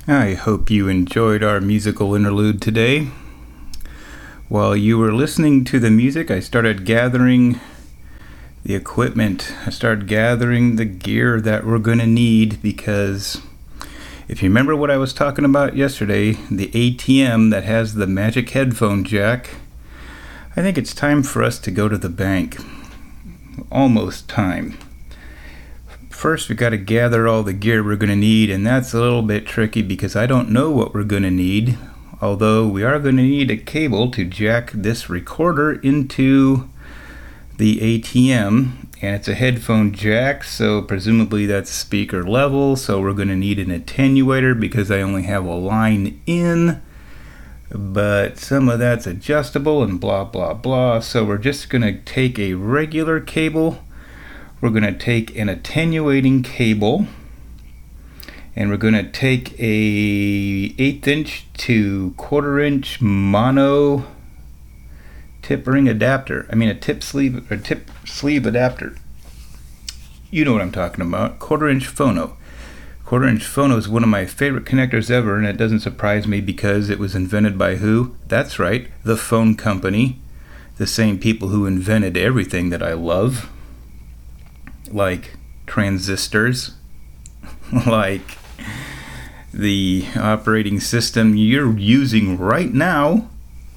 I hope you enjoyed our musical interlude today. While you were listening to the music, I started gathering the equipment. I started gathering the gear that we're going to need because if you remember what I was talking about yesterday, the ATM that has the magic headphone jack, I think it's time for us to go to the bank. Almost time. First, we got to gather all the gear we're going to need, and that's a little bit tricky because I don't know what we're going to need, although we are going to need a cable to jack this recorder into the ATM, and it's a headphone jack, so presumably that's speaker level, so we're going to need an attenuator because I only have a line in, but some of that's adjustable and blah blah blah, so we're just going to take a regular cable. We're going to take an attenuating cable, and we're going to take a 1/8 inch to 1/4 inch mono tip ring adapter. A tip sleeve adapter. You know what I'm talking about. 1/4 inch phono. 1/4 inch phono is one of my favorite connectors ever, and it doesn't surprise me because it was invented by who? That's right, the phone company. The same people who invented everything that I love. Like transistors, like the operating system you're using right now,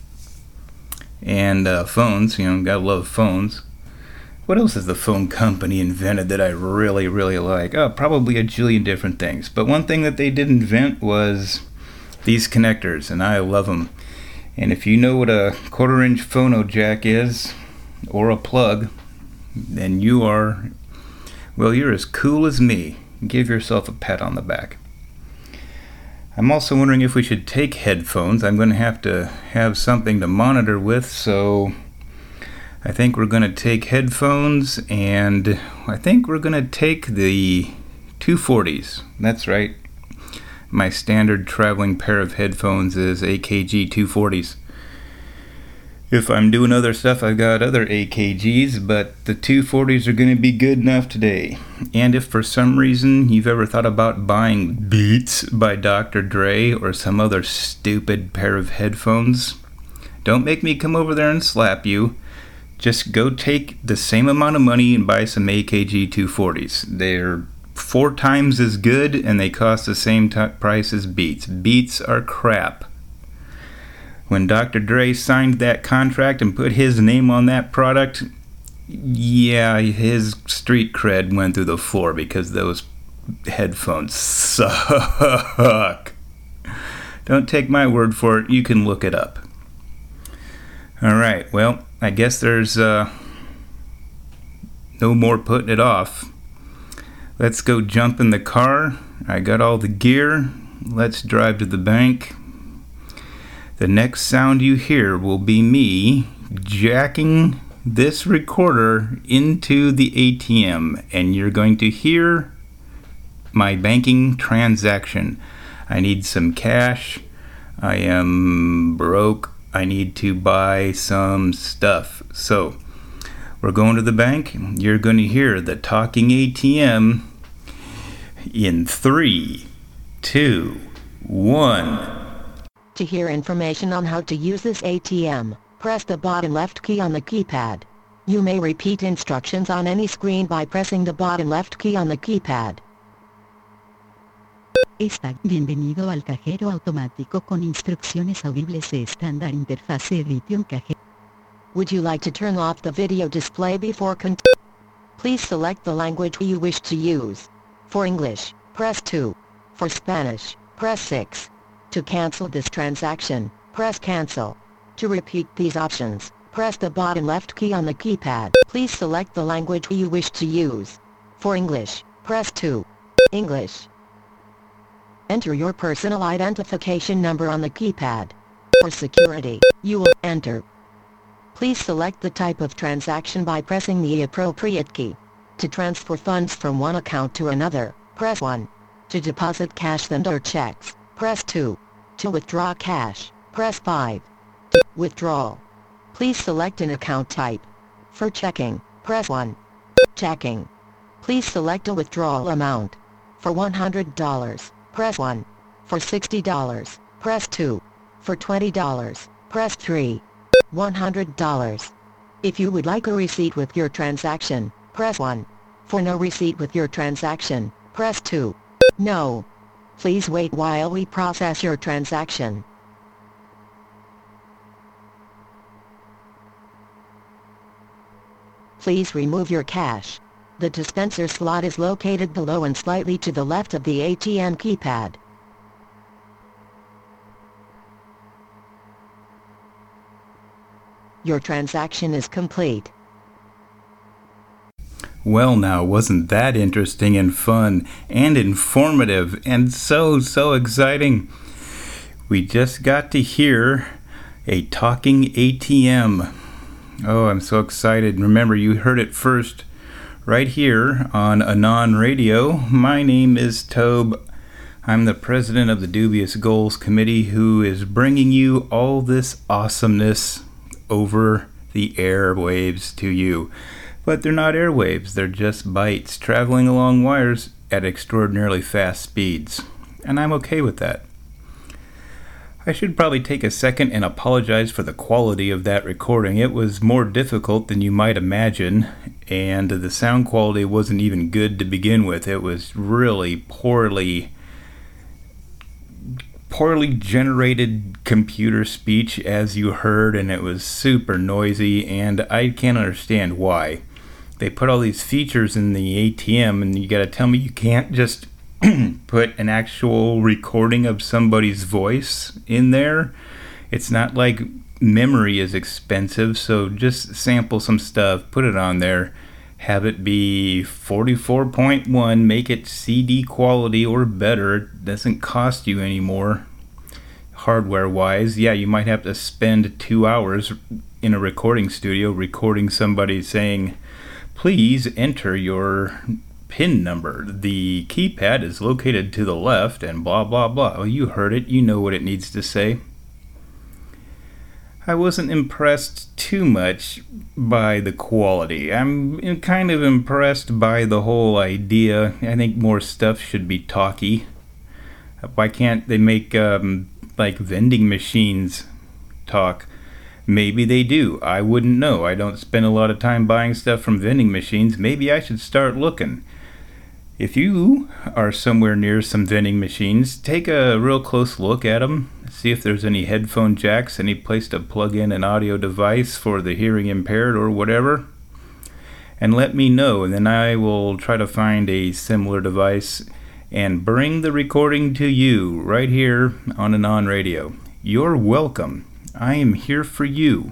and phones. Gotta love phones. What else has the phone company invented that I really, really like? Oh, probably a jillion different things. But one thing that they did invent was these connectors, and I love them. And if you know what a 1/4 inch phono jack is, or a plug, then you're as cool as me. Give yourself a pat on the back. I'm also wondering if we should take headphones. I'm going to have something to monitor with, so I think we're going to take headphones, and I think we're going to take the 240s. That's right. My standard traveling pair of headphones is AKG 240s. If I'm doing other stuff, I've got other AKGs, but the 240s are going to be good enough today. And if for some reason you've ever thought about buying Beats by Dr. Dre or some other stupid pair of headphones, don't make me come over there and slap you. Just go take the same amount of money and buy some AKG 240s. They're 4 times as good and they cost the same price as Beats. Beats are crap. When Dr. Dre signed that contract and put his name on that product, yeah, his street cred went through the floor because those headphones suck. Don't take my word for it. You can look it up. All right, well, I guess there's no more putting it off. Let's go jump in the car. I got all the gear. Let's drive to the bank. The next sound you hear will be me jacking this recorder into the ATM, and you're going to hear my banking transaction. I need some cash. I am broke. I need to buy some stuff. So we're going to the bank. You're going to hear the talking ATM in 3, 2, 1. To hear information on how to use this ATM, press the bottom left key on the keypad. You may repeat instructions on any screen by pressing the bottom left key on the keypad. Bienvenido al cajero automático con instrucciones audibles estándar interfase Edition cajero. Would you like to turn off the video display before Please select the language you wish to use. For English, press 2. For Spanish, press 6. To cancel this transaction, press cancel. To repeat these options, press the bottom left key on the keypad. Please select the language you wish to use. For English, press 2. English. Enter your personal identification number on the keypad. For security, you will enter. Please select the type of transaction by pressing the appropriate key. To transfer funds from one account to another, press 1. To deposit cash and/or checks, press 2. To withdraw cash, press 5. To withdraw, please select an account type. For checking, press 1. Checking. Please select a withdrawal amount. For $100, press 1. For $60, press 2. For $20, press 3. $100. If you would like a receipt with your transaction, press 1. For no receipt with your transaction, press 2. No. Please wait while we process your transaction. Please remove your cash. The dispenser slot is located below and slightly to the left of the ATM keypad. Your transaction is complete. Well now, wasn't that interesting and fun and informative and so exciting? We just got to hear a talking ATM. Oh, I'm so excited. Remember, you heard it first right here on Anon Radio. My name is Tobe. I'm the president of the Dubious Goals Committee, who is bringing you all this awesomeness over the airwaves to you. But they're not airwaves, they're just bytes traveling along wires at extraordinarily fast speeds. And I'm okay with that. I should probably take a second and apologize for the quality of that recording. It was more difficult than you might imagine, and the sound quality wasn't even good to begin with. It was really poorly generated computer speech, as you heard, and it was super noisy, and I can't understand why. They put all these features in the ATM, and you gotta tell me you can't just put an actual recording of somebody's voice in there. It's not like memory is expensive, so just sample some stuff, put it on there, have it be 44.1, make it CD quality or better. It doesn't cost you anymore hardware wise. Yeah, you might have to spend 2 hours in a recording studio recording somebody saying, please enter your PIN number. The keypad is located to the left and blah blah blah. Oh, you heard it. You know what it needs to say. I wasn't impressed too much by the quality. I'm kind of impressed by the whole idea. I think more stuff should be talky. Why can't they make like vending machines talk? Maybe they do. I wouldn't know. I don't spend a lot of time buying stuff from vending machines. Maybe I should start looking. If you are somewhere near some vending machines, take a real close look at them. See if there's any headphone jacks, any place to plug in an audio device for the hearing impaired or whatever. And let me know, and then I will try to find a similar device and bring the recording to you right here on Anon Radio. You're welcome. I am here for you.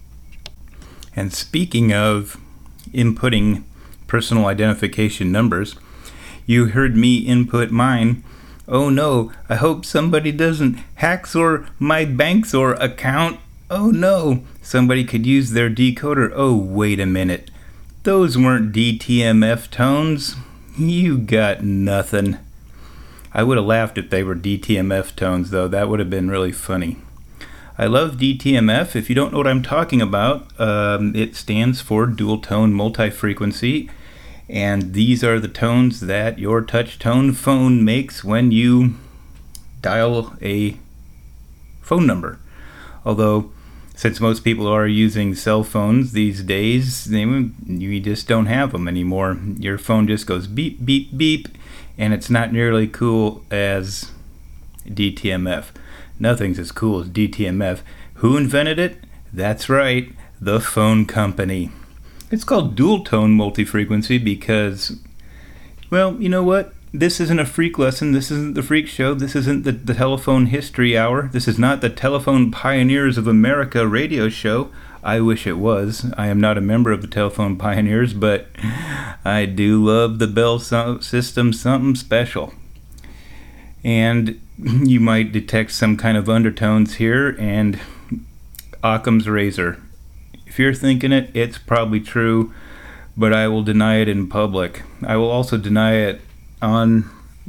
And speaking of inputting personal identification numbers, you heard me input mine. Oh no, I hope somebody doesn't hacksaw my Banksaw account. Oh no, somebody could use their decoder. Oh, wait a minute. Those weren't DTMF tones. You got nothing. I would have laughed if they were DTMF tones, though. That would have been really funny. I love DTMF. If you don't know what I'm talking about, it stands for dual tone multi-frequency. And these are the tones that your touch tone phone makes when you dial a phone number. Although, since most people are using cell phones these days, you just don't have them anymore. Your phone just goes beep, beep, beep, and it's not nearly cool as DTMF. Nothing's as cool as DTMF. Who invented it? That's right, the phone company. It's called dual tone multi-frequency because, well, you know what? This isn't a freak lesson. This isn't the freak show. This isn't the telephone history hour. This is not the Telephone Pioneers of America radio show. I wish it was. I am not a member of the Telephone Pioneers, but I do love the Bell system, something special. And you might detect some kind of undertones here, and Occam's razor. If you're thinking it, it's probably true, but I will deny it in public. I will also deny it on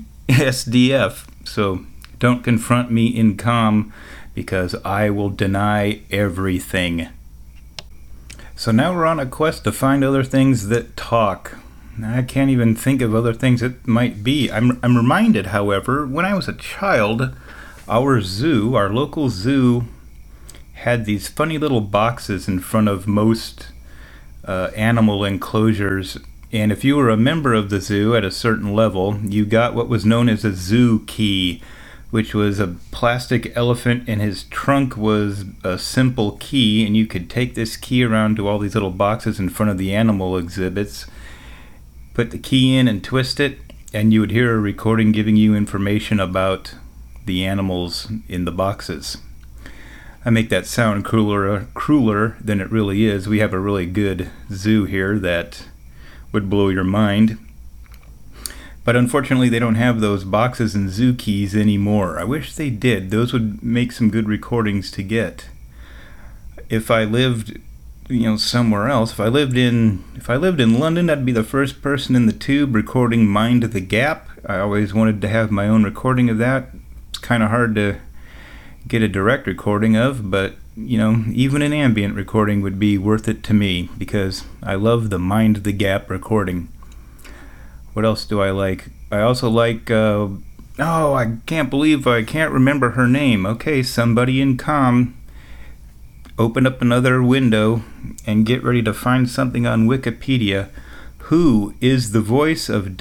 SDF, so don't confront me in comm, because I will deny everything. So now we're on a quest to find other things that talk. I can't even think of other things it might be. I'm reminded, however, when I was a child, our zoo, our local zoo, had these funny little boxes in front of most animal enclosures. And if you were a member of the zoo at a certain level, you got what was known as a zoo key, which was a plastic elephant, and his trunk was a simple key, and you could take this key around to all these little boxes in front of the animal exhibits, put the key in and twist it, and you would hear a recording giving you information about the animals in the boxes. I make that sound crueler than it really is. We have a really good zoo here that would blow your mind. But unfortunately, they don't have those boxes and zoo keys anymore. I wish they did. Those would make some good recordings to get. If I lived, somewhere else, if I lived in London, I'd be the first person in the tube recording Mind the Gap. I always wanted to have my own recording of that. It's kind of hard to get a direct recording of, but even an ambient recording would be worth it to me because I love the Mind the Gap recording. What else do I like? I also like I can't believe I can't remember her name. Okay, somebody in comm, open up another window and get ready to find something on Wikipedia. Who is the voice of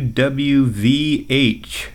WWVH?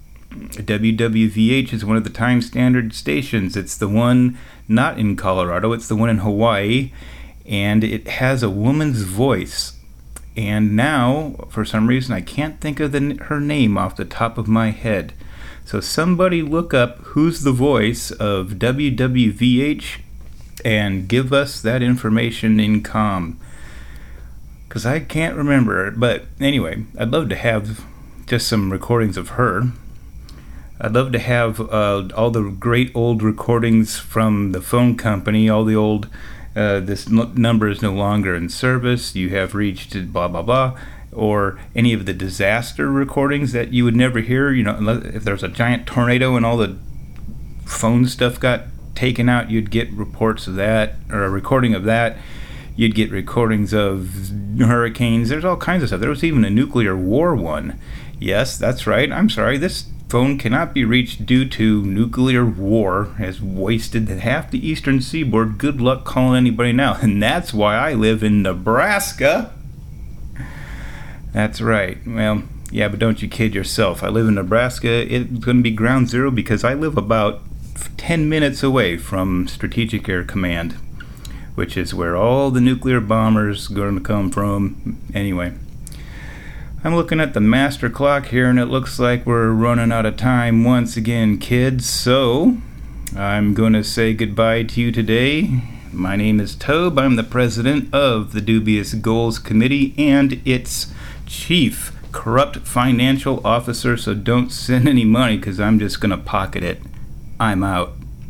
WWVH is one of the time standard stations. It's the one not in Colorado, it's the one in Hawaii, and it has a woman's voice. And now, for some reason, I can't think of her name off the top of my head. So somebody look up who's the voice of WWVH and give us that information in comm. Because I can't remember it. But anyway, I'd love to have just some recordings of her. I'd love to have all the great old recordings from the phone company, all the old, this number is no longer in service, you have reached blah, blah, blah, or any of the disaster recordings that you would never hear, if there's a giant tornado and all the phone stuff got taken out, you'd get reports of that, or a recording of that. You'd get recordings of hurricanes. There's all kinds of stuff. There was even a nuclear war one. Yes, that's right. I'm sorry, this phone cannot be reached due to nuclear war, has wasted half the eastern seaboard. Good luck calling anybody now. And that's why I live in Nebraska. That's right. Well, yeah, but don't you kid yourself. I live in Nebraska. It's going to be ground zero because I live about 10 minutes away from Strategic Air Command, which is where all the nuclear bombers are going to come from. Anyway, I'm looking at the master clock here, and it looks like we're running out of time once again, kids. So I'm going to say goodbye to you today. My name is Tobe. I'm the president of the Dubious Goals Committee and its chief corrupt financial officer, so don't send any money because I'm just going to pocket it. I'm out.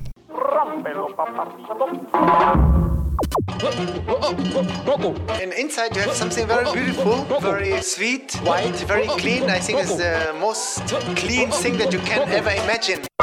And inside you have something very beautiful, very sweet, white, very clean. I think it's the most clean thing that you can ever imagine.